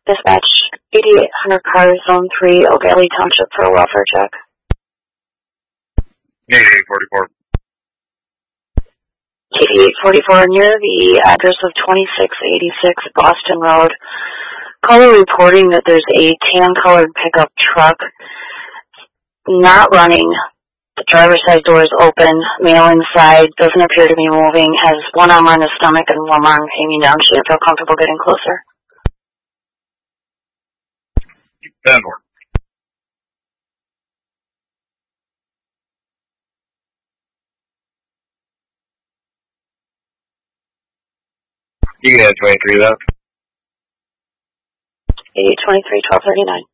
Dispatch 8800 car, Zone 3, O'Galley Township for a welfare check. 8844. 8844 near the address of 2686 Boston Road. Caller reporting that there's a tan-colored pickup truck not running. The driver's side door is open, male inside, doesn't appear to be moving, has one arm on his stomach and one arm hanging down. She didn't feel comfortable getting closer. 10-4. You got 23 left. 8823, 1239.